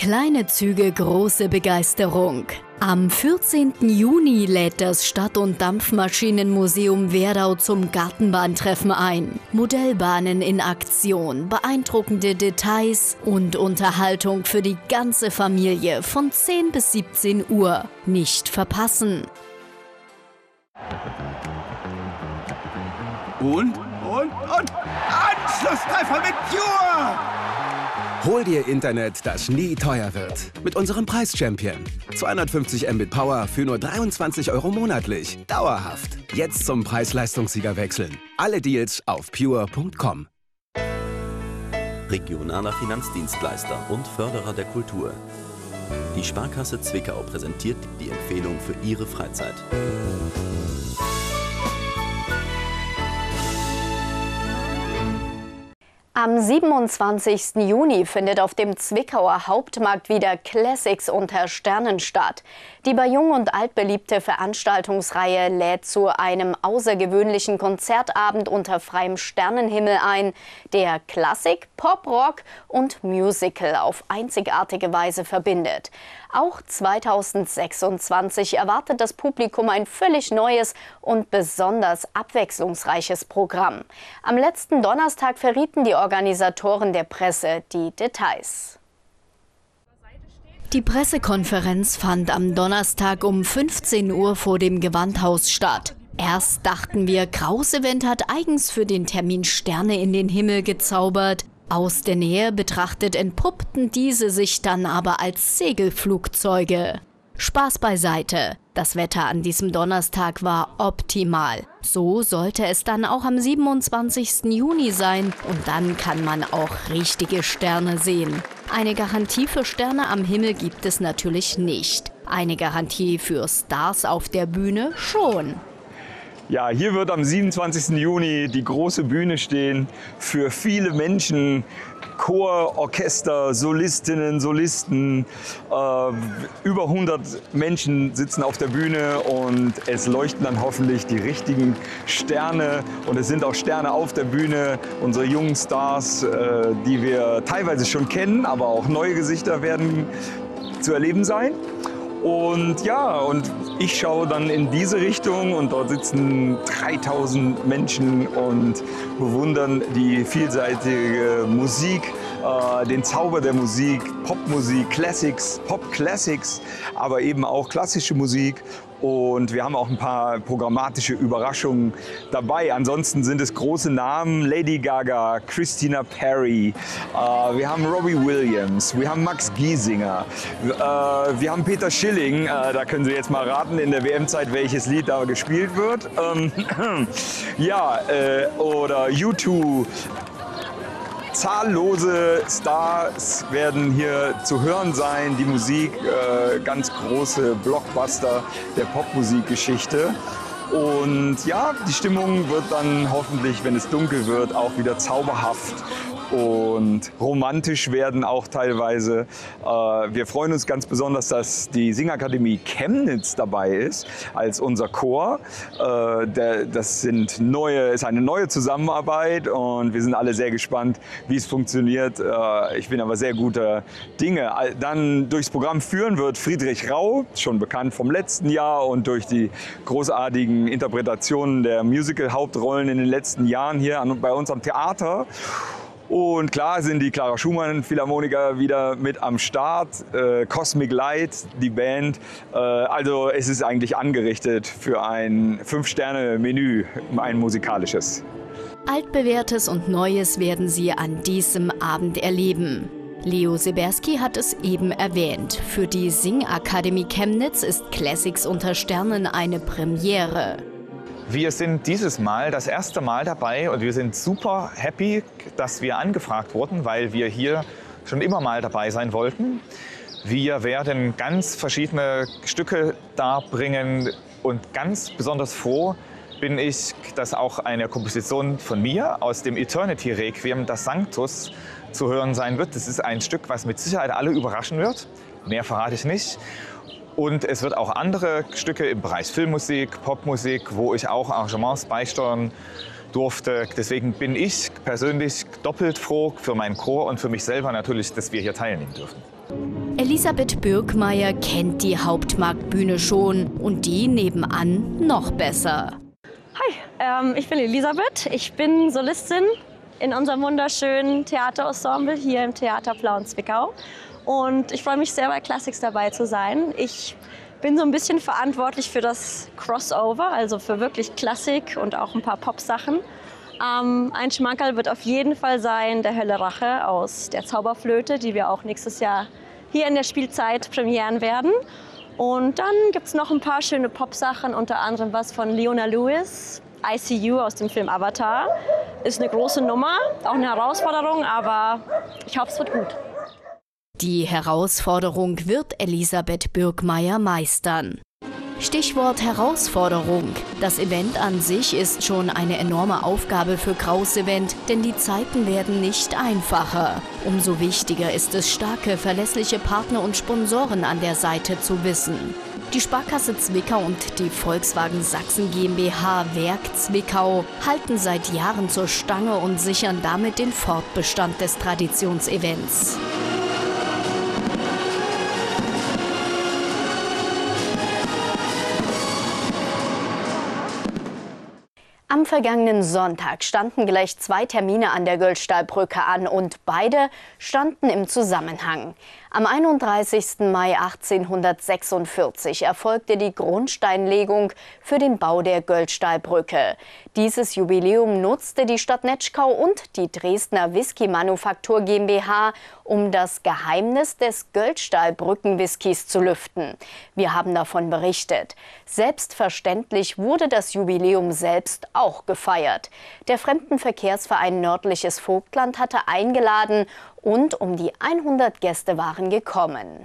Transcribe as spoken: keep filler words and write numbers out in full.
Kleine Züge, große Begeisterung. Am vierzehnten Juni lädt das Stadt- und Dampfmaschinenmuseum Werdau zum Gartenbahntreffen ein. Modellbahnen in Aktion, beeindruckende Details und Unterhaltung für die ganze Familie von zehn bis siebzehn Uhr. Nicht verpassen! Und, und, und Anschlusstreffer mit Pure! Hol dir Internet, das nie teuer wird. Mit unserem Preis-Champion. zweihundertfünfzig Mbit Power für nur dreiundzwanzig Euro monatlich. Dauerhaft. Jetzt zum Preis-Leistungssieger wechseln. Alle Deals auf pure punkt com. Regionaler Finanzdienstleister und Förderer der Kultur. Die Sparkasse Zwickau präsentiert die Empfehlung für Ihre Freizeit. Am siebenundzwanzigsten Juni findet auf dem Zwickauer Hauptmarkt wieder Classics unter Sternen statt. Die bei Jung und Alt beliebte Veranstaltungsreihe lädt zu einem außergewöhnlichen Konzertabend unter freiem Sternenhimmel ein, der Klassik, Pop, Rock und Musical auf einzigartige Weise verbindet. Auch zweitausendsechsundzwanzig erwartet das Publikum ein völlig neues und besonders abwechslungsreiches Programm. Am letzten Donnerstag verrieten die Organisatoren der Presse die Details. Die Pressekonferenz fand am Donnerstag um fünfzehn Uhr vor dem Gewandhaus statt. Erst dachten wir, Kraus-Event hat eigens für den Termin Sterne in den Himmel gezaubert. Aus der Nähe betrachtet entpuppten diese sich dann aber als Segelflugzeuge. Spaß beiseite. Das Wetter an diesem Donnerstag war optimal. So sollte es dann auch am siebenundzwanzigsten Juni sein und dann kann man auch richtige Sterne sehen. Eine Garantie für Sterne am Himmel gibt es natürlich nicht. Eine Garantie für Stars auf der Bühne schon. Ja, hier wird am siebenundzwanzigsten Juni die große Bühne stehen für viele Menschen, Chor, Orchester, Solistinnen, Solisten. Äh, über hundert Menschen sitzen auf der Bühne und es leuchten dann hoffentlich die richtigen Sterne. Und es sind auch Sterne auf der Bühne, unsere jungen Stars, äh, die wir teilweise schon kennen, aber auch neue Gesichter werden zu erleben sein. Und ja, und ich schaue dann in diese Richtung und dort sitzen dreitausend Menschen und bewundern die vielseitige Musik, äh, den Zauber der Musik, Popmusik, Classics, Pop-Classics, aber eben auch klassische Musik. Und wir haben auch ein paar programmatische Überraschungen dabei. Ansonsten sind es große Namen, Lady Gaga, Christina Perry, äh, wir haben Robbie Williams, wir haben Max Giesinger, äh, wir haben Peter Schilling, äh, da können Sie jetzt mal raten in der W M-Zeit, welches Lied da gespielt wird. Ähm, ja, äh, oder U zwei. Zahllose Stars werden hier zu hören sein. Die Musik, äh, ganz große Blockbuster der Popmusikgeschichte. Und ja, die Stimmung wird dann hoffentlich, wenn es dunkel wird, auch wieder zauberhaft und romantisch werden auch teilweise. Äh, wir freuen uns ganz besonders, dass die Singakademie Chemnitz dabei ist als unser Chor. Äh, der, das sind neue, ist eine neue Zusammenarbeit und wir sind alle sehr gespannt, wie es funktioniert. Äh, ich bin aber sehr guter Dinge. Dann durchs Programm führen wird Friedrich Rau, schon bekannt vom letzten Jahr und durch die großartigen Interpretationen der Musical-Hauptrollen in den letzten Jahren hier an, bei uns am Theater. Und klar sind die Clara Schumann Philharmoniker wieder mit am Start, äh, Cosmic Light, die Band. Äh, also es ist eigentlich angerichtet für ein Fünf-Sterne-Menü, ein musikalisches. Altbewährtes und Neues werden Sie an diesem Abend erleben. Leo Seberski hat es eben erwähnt. Für die Singakademie Chemnitz ist Classics unter Sternen eine Premiere. Wir sind dieses Mal das erste Mal dabei und wir sind super happy, dass wir angefragt wurden, weil wir hier schon immer mal dabei sein wollten. Wir werden ganz verschiedene Stücke darbringen und ganz besonders froh bin ich, dass auch eine Komposition von mir aus dem Eternity Requiem, das Sanctus, zu hören sein wird. Das ist ein Stück, was mit Sicherheit alle überraschen wird. Mehr verrate ich nicht. Und es wird auch andere Stücke im Bereich Filmmusik, Popmusik, wo ich auch Arrangements beisteuern durfte. Deswegen bin ich persönlich doppelt froh für meinen Chor und für mich selber natürlich, dass wir hier teilnehmen dürfen. Elisabeth Birkmeier kennt die Hauptmarktbühne schon und die nebenan noch besser. Hi, ähm, ich bin Elisabeth. Ich bin Solistin in unserem wunderschönen Theaterensemble hier im Theater Plauen-Zwickau. Und ich freue mich sehr, bei Classics dabei zu sein. Ich bin so ein bisschen verantwortlich für das Crossover, also für wirklich Klassik und auch ein paar Pop-Sachen. Ähm, ein Schmankerl wird auf jeden Fall sein der Helle Rache aus der Zauberflöte, die wir auch nächstes Jahr hier in der Spielzeit premieren werden. Und dann gibt es noch ein paar schöne Pop-Sachen, unter anderem was von Leona Lewis, I C U aus dem Film Avatar. Ist eine große Nummer, auch eine Herausforderung, aber ich hoffe, es wird gut. Die Herausforderung wird Elisabeth Birkmeier meistern. Stichwort Herausforderung. Das Event an sich ist schon eine enorme Aufgabe für Kraus Event, denn die Zeiten werden nicht einfacher. Umso wichtiger ist es, starke, verlässliche Partner und Sponsoren an der Seite zu wissen. Die Sparkasse Zwickau und die Volkswagen Sachsen GmbH Werk Zwickau halten seit Jahren zur Stange und sichern damit den Fortbestand des Traditionsevents. Am vergangenen Sonntag standen gleich zwei Termine an der Göllstahlbrücke an und beide standen im Zusammenhang. Am einunddreißigsten Mai achtzehnhundertsechsundvierzig erfolgte die Grundsteinlegung für den Bau der Göllstahlbrücke. Dieses Jubiläum nutzte die Stadt Netschkau und die Dresdner Whisky-Manufaktur GmbH, um das Geheimnis des Göllstahlbrücken-Whiskys zu lüften. Wir haben davon berichtet. Selbstverständlich wurde das Jubiläum selbst auch gefeiert. Der Fremdenverkehrsverein Nördliches Vogtland hatte eingeladen und um die hundert Gäste waren gekommen.